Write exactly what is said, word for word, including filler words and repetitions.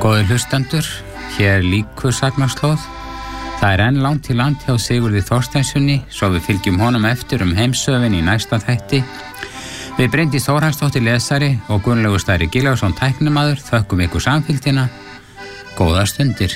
Góðir hlustendur, hér líkur sagnarslóð. Það er enn langt til land hjá Sigurði Þorsteinsssyni, svo við fylgjum honum eftir um heimsöfin í næsta þætti. Við Bryndís Þórhallsdóttir lesari og Gunnlaugur Stærri Gylfason tæknimaður þökkum ykkur samfylgdina. Góðar stundir.